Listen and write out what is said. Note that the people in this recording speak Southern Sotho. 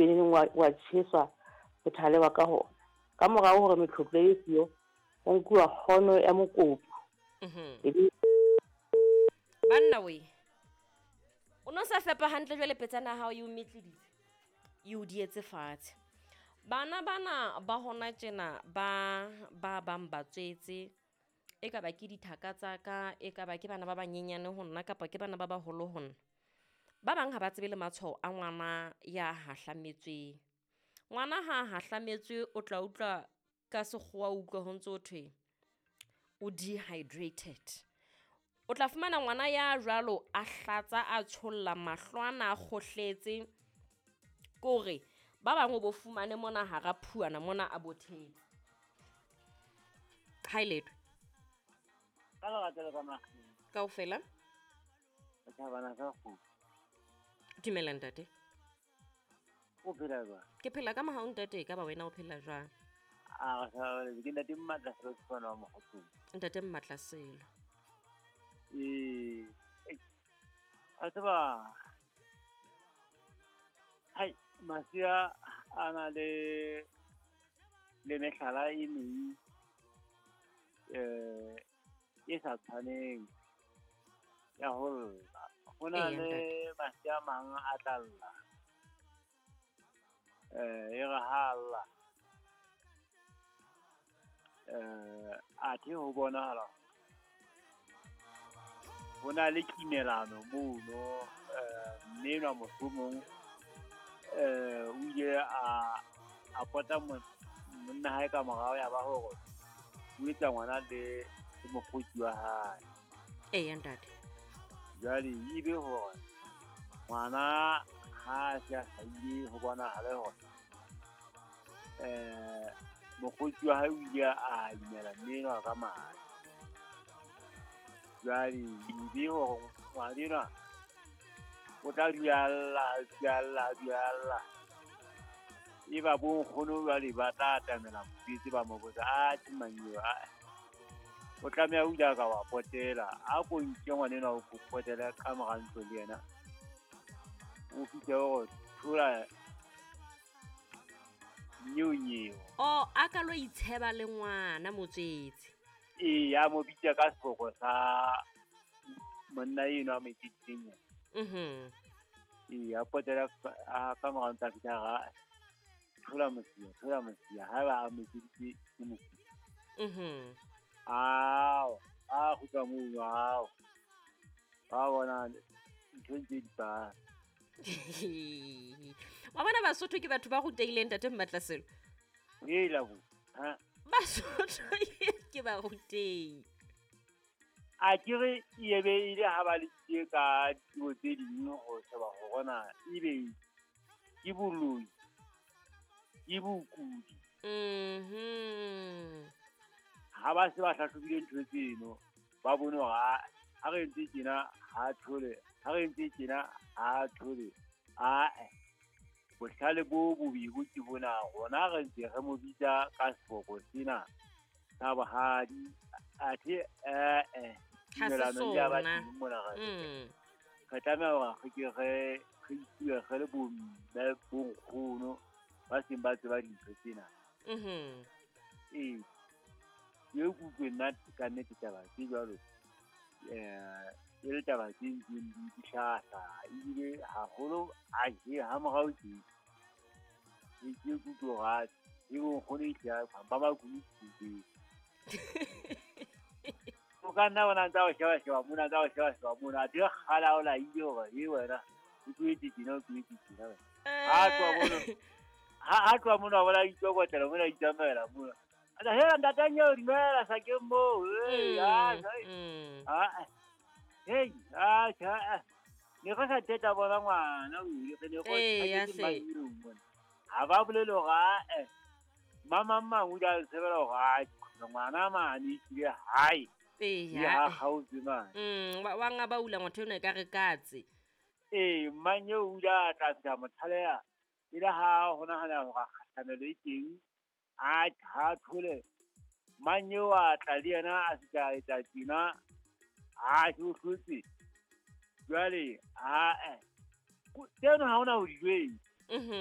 lebeneng wa tsheswa bothale wa ka hona ka morao hore metlhoplo e seo o nkuwa kgono ya mokopi banna we o no sa fepa hantle jwale petsana ya hao e o metliditse e o dietse fatshe bana ba hona tjena ba bang ba tswetse e ka ba ke dithaka tsa ka e ka ba ke bana ba banyenyane ho nna kapa ke bana ba baholo ho nna ba bang ha ba tsebe le matshwao a ngwana ya hahlametsweng. Ngwana ha hahlametswe o tla utlwa ka sekgowa o utlwa ho ntse o thwe o dehydrated. O tla fumana ngwana ya jwalo a hlatsa a tsholla mahlwana a kgohletse kore ba bang o bo fumane mona hara phuana mona a bothetse. Hi letho kaofela dumela ntate ke phela ka mahao ntate ka ba wena o phela jwang? Ntate Mmatlaselo Masia ana le mehlala e meng e sa tshwaneng ya ho hona le masia mang a tlalla e re halla a the ho bonahala hona le kimelano mono mmena mohlomong o ile a pota monna hae ka morao ya ba hore o etsa ngwana le mokgotsi wa hae ntate jwale e be hore ngwana ha se a ile ho bonahala hore mokgotsi wa hae o ile a imela mmena ka mane jwale e be hore ngwana o tla dialla e ba bo nkgono jwale ba tla atamela mopitsi ba mo botsa a timanyo o tlameha o ja ka wa potela a ko nke ngwanena o potela ka morantso le yena o fitse go thola nyonyo a ka lo itsheba le ngwana motswetsi ya mo bitsa ka sefoko sa monna eno a metitseng ya potela ka morantso a fitsa ga thola mosia ha ba a metitse ke mosia go tswa moo ba bona ntho tse di ba wa bona Basotho ke batho ba rutehileng ntate Mmatlaselo Basotho ke ba rutehi a kere e be ile ha ba le tse ka dipuo tse ding go sheba go bona ebe ke boloi ke bokudi ha ba se ba hlahlobile ntho tseno ba bone ha re ntse tjena ha thole bohlale bo bobibo ke bona gona re ntse re mo bitsa ka sefoko sena sa bohadi athe melano ya ba teng mona re tlameha hore re itsuwe re le bomme bonkgono ba seng ba tseba dintho tsena ye kutlwe nna ka nnete taba tse jwalo e le taba tse ntseng di hlahla ebile haholo ha morao ke kutlwe ga e bonkgono itlha ba ba kutlwe o ka nna bona tsa go sheba mona a di kgala o la ile hore e wena o tsoetse tjena ha tloa mona wa bona itokotela mona itsamaela mona hela ntatanyeo dimela sakeng moo ne go sa theta bona ngwana ha ba bolele gore mamang o ja sebela gore ngwana mane ikile hae ha gauzi mane wa nga ba ula ngwathe one ka re katse mmang eo o ja tla feta mothaleya e le ha go nagana gore kgatlhanelo e teng ha thole mang eo a tla le yena a fita etsa tjena ke o hlotse jwale tseno ha hona ho di jweng